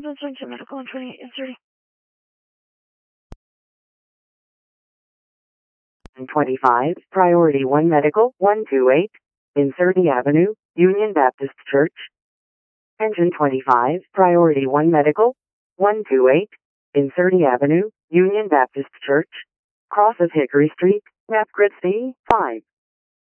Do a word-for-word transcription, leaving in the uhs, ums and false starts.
That's into medical on twenty-eight and thirty. twenty-five, Priority one Medical, one two eight, in thirty Avenue, Union Baptist Church. Engine twenty-five, Priority one Medical, one two eight, in thirty Avenue, Union Baptist Church. Cross of Hickory Street, map grid C, five.